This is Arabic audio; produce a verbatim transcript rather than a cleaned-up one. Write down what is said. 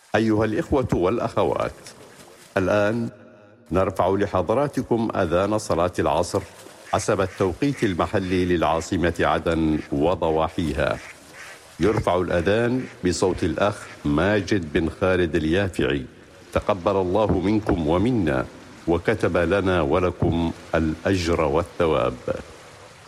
أيها الإخوة والأخوات، الآن نرفع لحضراتكم أذان صلاة العصر حسب التوقيت المحلي للعاصمة عدن وضواحيها. يرفع الأذان بصوت الأخ ماجد بن خالد اليافعي، تقبل الله منكم ومنا وكتب لنا ولكم الأجر والثواب.